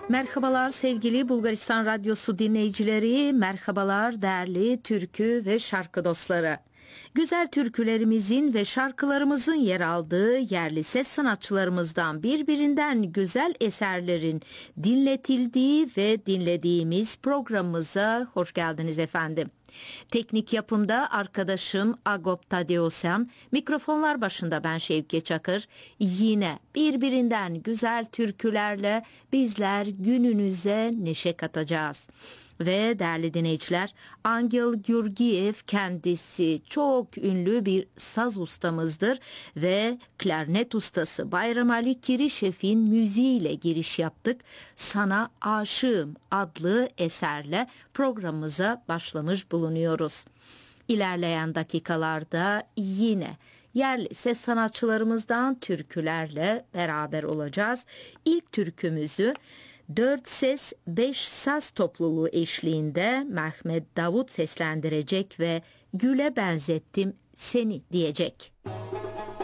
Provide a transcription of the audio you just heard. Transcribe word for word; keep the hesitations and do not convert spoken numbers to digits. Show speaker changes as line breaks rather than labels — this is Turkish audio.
Merhabalar sevgili Bulgaristan Radyosu dinleyicileri, merhabalar değerli türkü ve şarkı dostları. Güzel türkülerimizin ve şarkılarımızın yer aldığı yerli ses sanatçılarımızdan birbirinden güzel eserlerin dinletildiği ve dinlediğimiz programımıza hoş geldiniz efendim. Teknik yapımda arkadaşım Agop Tadeosyan, mikrofonlar başında ben Şevki Çakır. Yine birbirinden güzel türkülerle bizler gününüze neşe katacağız. Ve değerli dinleyiciler, Angel Gürgiyev kendisi çok ünlü bir saz ustamızdır ve klarnet ustası Bayram Ali Kirişev'in müziğiyle giriş yaptık. Sana Aşığım adlı eserle programımıza başlamış bulunuyoruz. İlerleyen dakikalarda yine yerli ses sanatçılarımızdan türkülerle beraber olacağız. İlk türkümüzü Dört Ses Beş Saz topluluğu eşliğinde Mehmet Davut seslendirecek ve Güle benzettim seni diyecek.